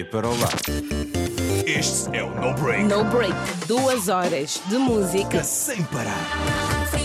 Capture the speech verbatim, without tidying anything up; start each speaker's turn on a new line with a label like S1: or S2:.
S1: ir para o lado.
S2: Este é o No Break.
S3: No Break. Duas horas de música
S2: Sem parar.